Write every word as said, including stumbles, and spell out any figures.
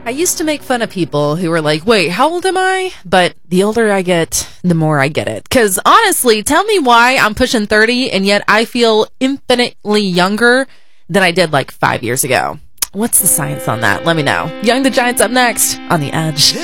I used to make fun of people who were like, wait, how old am I? But the older I get, the more I get it. Because honestly, tell me why I'm pushing thirty and yet I feel infinitely younger than I did like five years ago. What's the science on that? Let me know. Young the Giant's up next on The Edge.